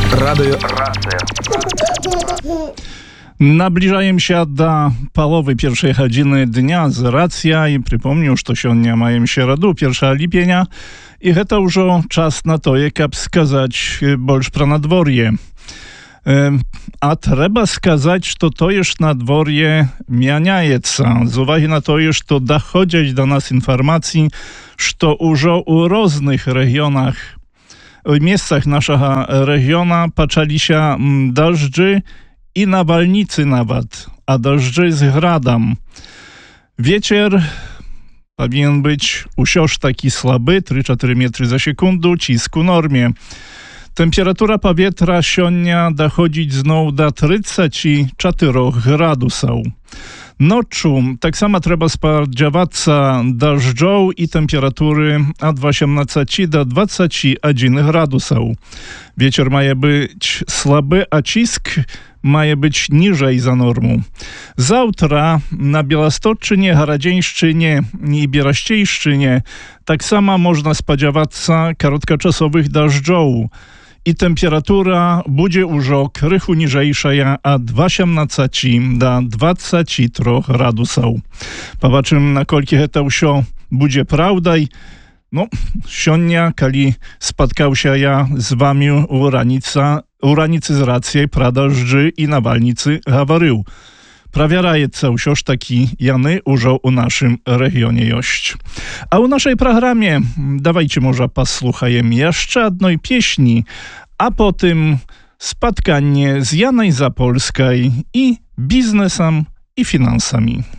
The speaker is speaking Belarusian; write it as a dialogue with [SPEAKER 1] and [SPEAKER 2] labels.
[SPEAKER 1] Радыё
[SPEAKER 2] Набліжаем się да паловы першай гадзіны дня з рацыя і прыпомню, што сёння маем сераду 1 ліпеня і гэта ўжо час на тое, каб сказаць больш пра надвор'е. А трэба сказаць, што тое ж надвор'е мяняецца. З увагі на тое, што даходзяць да нас інфармацыі, што ўжо ў розных рэгіёнах, w miejscach naszego regionu poczęli się deszczy i nawalnicy nawet, a deszczy z gradem. Wieczór powinien być usiąż taki słaby, 3-4 metry za sekundę, cisk u normie. Temperatura powietrza siądnia dochodzić znowu do 34 gradusów. Noczu tak samo trzeba spodziewać się deszczu i temperatury od 18 do 21 gradusów. Wieczór ma być słaby, a cisk ma być niżej za normą. Zawtra na Białostoczczynie, Haradzińszczynie i Bieraściejszczynie tak samo można spodziewać się krótkoczasowych deszczów. I temperatura będzie już krychu niżejsza od 18 do 23 gradusów. Zobaczymy, na koliki to wszystko będzie prawda. No, siądnia, kiedy spotkał się ja z wami u ranicy z racji pra deszczy i nawalnicy говорил. Prawiaraється все ж таки яны уже у naszym regionie jość. A u naszej programie dawajcie może posłuchajem jeszcze jednej pieśni, a potem spotkanie z Janej Zapolskiej i biznesem i finansami.